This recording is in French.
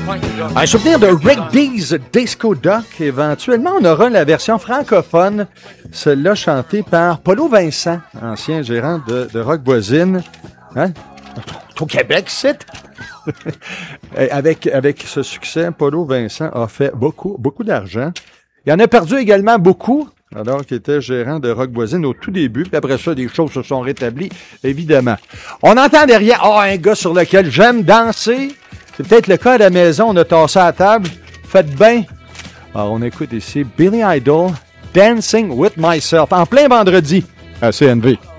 Un souvenir de Rick Dees, Disco Duck. Éventuellement, on aura la version francophone, celle-là chantée par Paulo Vincent, ancien gérant de Rock Voisine. Hein? Au Québec, c'est. avec ce succès, Paulo Vincent a fait beaucoup d'argent. Il en a perdu également beaucoup, alors qu'il était gérant de Rock Voisine au tout début. Puis après ça, des choses se sont rétablies, évidemment. On entend derrière, un gars sur lequel j'aime danser. C'est peut-être le cas à la maison, on a tassé à la table. Faites bien. Alors, on écoute ici Billy Idol, Dancing with Myself, en plein vendredi à CNV.